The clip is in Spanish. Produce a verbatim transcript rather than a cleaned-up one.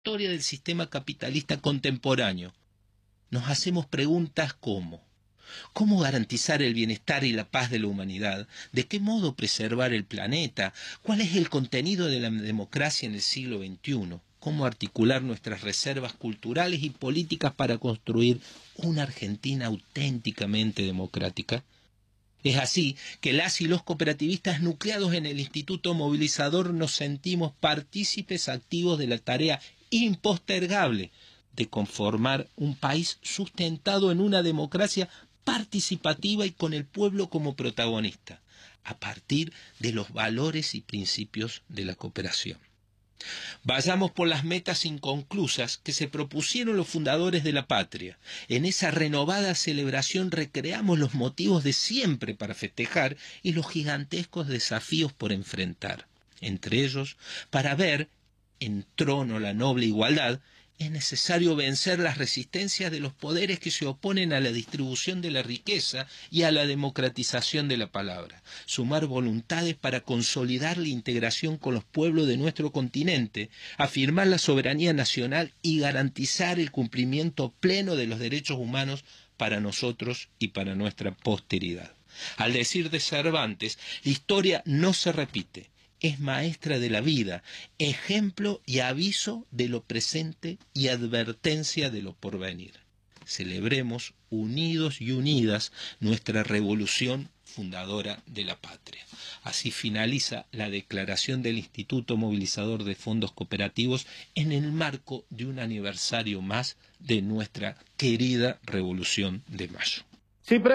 historia del sistema capitalista contemporáneo, nos hacemos preguntas como: ¿cómo garantizar el bienestar y la paz de la humanidad? ¿De qué modo preservar el planeta? ¿Cuál es el contenido de la democracia en el siglo veintiuno? ¿Cómo articular nuestras reservas culturales y políticas para construir una Argentina auténticamente democrática? Es así que las y los cooperativistas nucleados en el Instituto Movilizador nos sentimos partícipes activos de la tarea impostergable de conformar un país sustentado en una democracia participativa y con el pueblo como protagonista, a partir de los valores y principios de la cooperación. Vayamos por las metas inconclusas que se propusieron los fundadores de la patria. En esa renovada celebración recreamos los motivos de siempre para festejar y los gigantescos desafíos por enfrentar. Entre ellos, para ver en trono la noble igualdad, es necesario vencer las resistencias de los poderes que se oponen a la distribución de la riqueza y a la democratización de la palabra, sumar voluntades para consolidar la integración con los pueblos de nuestro continente, afirmar la soberanía nacional y garantizar el cumplimiento pleno de los derechos humanos para nosotros y para nuestra posteridad. Al decir de Cervantes, la historia no se repite, es maestra de la vida, ejemplo y aviso de lo presente y advertencia de lo porvenir. Celebremos unidos y unidas nuestra revolución fundadora de la patria. Así finaliza la declaración del Instituto Movilizador de Fondos Cooperativos en el marco de un aniversario más de nuestra querida Revolución de Mayo. Sí,